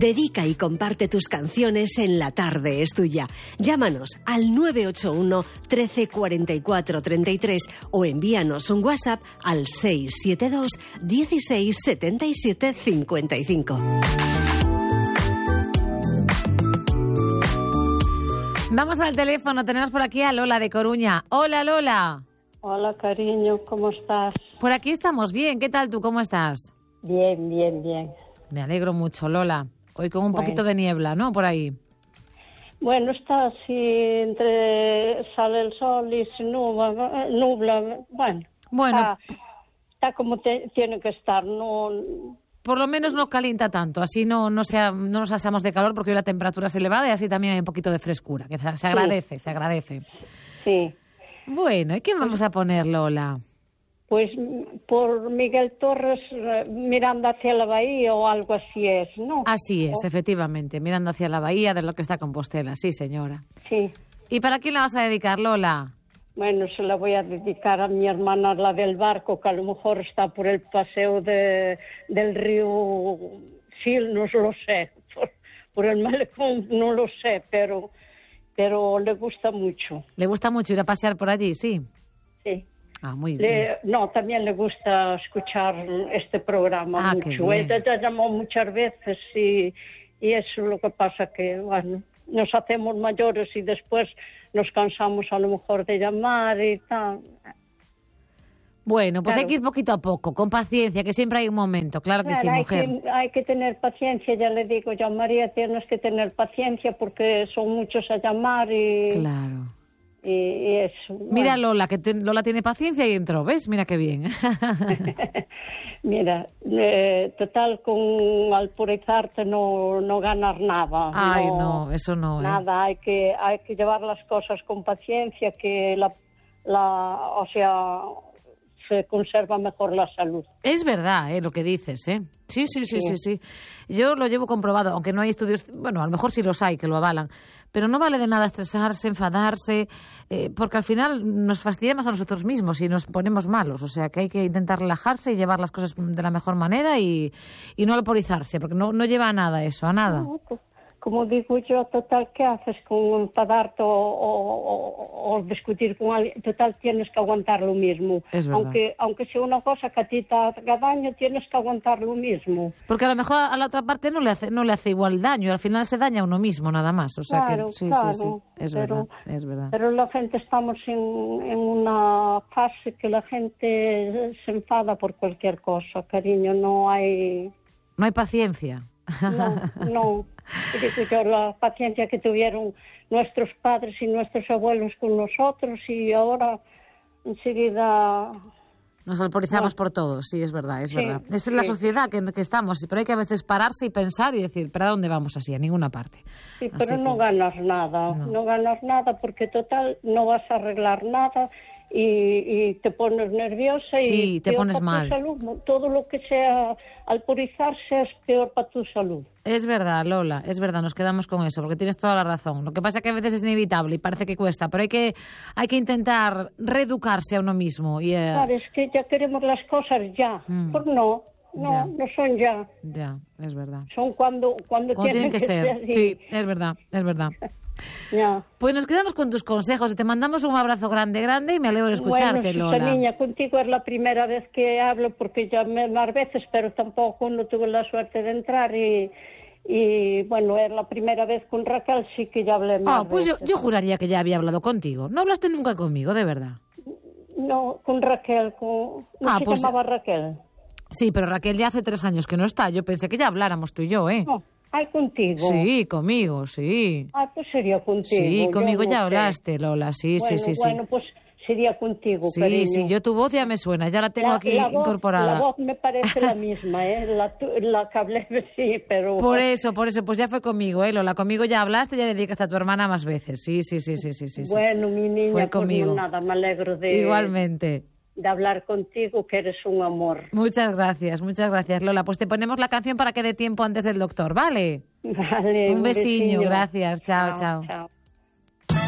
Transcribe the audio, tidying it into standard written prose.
Dedica y comparte tus canciones en La Tarde es Tuya. Llámanos al 981 13 44 33 o envíanos un WhatsApp al 672 16 77 55. Vamos al teléfono, tenemos por aquí a Lola de Coruña. Hola, Lola. Hola, cariño, ¿cómo estás? Por aquí estamos bien, ¿qué tal tú? ¿Cómo estás? Bien, bien, bien. Me alegro mucho, Lola. Hoy con un poquito de niebla, ¿no? Por ahí. Bueno, está así, entre sale el sol y se nubla. Bueno. Está como tiene que estar, no... Por lo menos no calienta tanto, así no nos asamos de calor porque hoy la temperatura es elevada y así también hay un poquito de frescura, que se agradece, se agradece. Sí. Bueno, ¿y qué vamos a poner, Lola? Pues por Miguel Torres, mirando hacia la bahía o algo así es, ¿no? Así es, efectivamente, mirando hacia la bahía de lo que está Compostela, sí, señora. Sí. ¿Y para quién la vas a dedicar, Lola? Bueno, se la voy a dedicar a mi hermana, la del barco, que a lo mejor está por el paseo del río Sil, no lo sé, por el malecón, no lo sé, pero le gusta mucho. ¿Le gusta mucho ir a pasear por allí, sí? Sí. Ah, muy bien. También le gusta escuchar este programa mucho. Ella ya llamó muchas veces y eso es lo que pasa, que bueno, nos hacemos mayores y después nos cansamos a lo mejor de llamar y tal. Bueno, pues claro, hay que ir poquito a poco, con paciencia, que siempre hay un momento, claro que sí, mujer. Hay que tener paciencia, ya le digo yo a María, tienes que tener paciencia porque son muchos a llamar y... Claro. Y eso. Bueno. Mira Lola, que Lola tiene paciencia y entró, ¿ves? Mira qué bien. Mira, total, con alpurizarte no ganas nada. Ay, no, eso no. Nada, hay que llevar las cosas con paciencia, que o sea, se conserva mejor la salud. Es verdad, lo que dices, ¿eh? Sí. Yo lo llevo comprobado, aunque no hay estudios, bueno, a lo mejor sí los hay que lo avalan, pero no vale de nada estresarse, enfadarse, porque al final nos fastidiamos a nosotros mismos y nos ponemos malos. O sea que hay que intentar relajarse y llevar las cosas de la mejor manera y no alporizarse, porque no lleva a nada eso, a nada. No, como digo yo, total, ¿qué haces con enfadarte o discutir con alguien? Total, tienes que aguantar lo mismo. Es verdad. Aunque sea una cosa que a ti te haga daño, tienes que aguantar lo mismo. Porque a lo mejor a la otra parte no le hace igual daño, al final se daña a uno mismo nada más. O sea claro, que sí, es verdad. Pero la gente estamos en una fase que la gente se enfada por cualquier cosa, cariño, no hay... No hay paciencia. No. Digo yo, la paciencia que tuvieron nuestros padres y nuestros abuelos con nosotros y ahora enseguida... Nos alporizamos por todo, sí, es verdad. Esta es la sociedad que estamos, pero hay que a veces pararse y pensar y decir, ¿para dónde vamos así? A ninguna parte. Sí, pero no ganas nada, no ganas nada porque total no vas a arreglar nada y te pones nerviosa y te pones mal. Tu salud. Todo lo que sea alporizarse es peor para tu salud. Es verdad, Lola, es verdad, nos quedamos con eso, porque tienes toda la razón. Lo que pasa es que a veces es inevitable y parece que cuesta, pero hay que intentar reeducarse a uno mismo. Claro, es que ya queremos las cosas ya, pues no son ya. Ya, es verdad. Son cuando tienen que ser. Sí, es verdad. Ya. Pues nos quedamos con tus consejos y te mandamos un abrazo grande y me alegro de escucharte, Lola. Bueno, niña, contigo es la primera vez que hablo porque ya más veces, pero tampoco no tuve la suerte de entrar y bueno, es la primera vez con Raquel, sí que ya hablé más pues veces. yo juraría que ya había hablado contigo. No hablaste nunca conmigo, de verdad. No, con Raquel, se llamaba Raquel. Sí, pero Raquel ya hace 3 años que no está. Yo pensé que ya habláramos tú y yo, ¿eh? No. Ay, contigo. Sí, conmigo, sí. Ah, pues sería contigo. Sí, conmigo ya hablaste, Lola, sí. Bueno, pues sería contigo, sí, cariño. Sí, yo tu voz ya me suena, ya la tengo aquí incorporada. La voz me parece la misma, ¿eh? La que hablé, sí, pero... Por eso, pues ya fue conmigo, ¿eh, Lola? Conmigo ya hablaste, ya dedicaste a tu hermana más veces. Sí. Bueno, mi niña, fue conmigo. Pues nada, me alegro de... Igualmente. De hablar contigo, que eres un amor. Muchas gracias, Lola. Pues te ponemos la canción para que dé tiempo antes del doctor, ¿vale? Vale. Un besiño, gracias. Chao. Chao.